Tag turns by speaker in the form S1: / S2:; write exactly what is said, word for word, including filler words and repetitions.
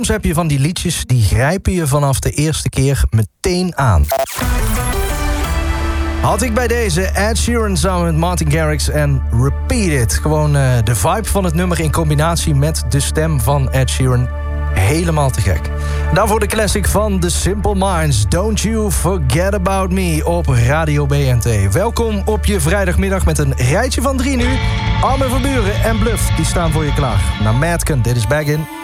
S1: soms heb je van die liedjes die grijpen je vanaf de eerste keer meteen aan. Had ik bij deze Ed Sheeran samen met Martin Garrix en Repeat It. Gewoon uh, de vibe van het nummer in combinatie met de stem van Ed Sheeran. Helemaal te gek. Daarvoor de classic van The Simple Minds. Don't You Forget About Me op Radio B N T. Welkom op je vrijdagmiddag met een rijtje van drie nu. Armin van Buuren en Bluff die staan voor je klaar. Naar Madken, dit is Back In.